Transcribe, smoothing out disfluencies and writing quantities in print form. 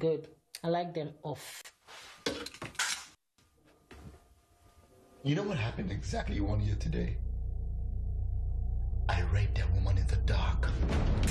good. I like them off. You know what happened exactly 1 year today? I raped that woman in the dark.